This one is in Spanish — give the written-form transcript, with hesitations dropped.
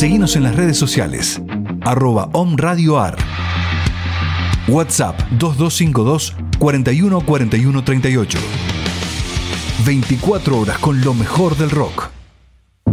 Seguinos en las redes sociales, @omradioar. WhatsApp 2252 41 41 38. 24 horas con lo mejor del rock.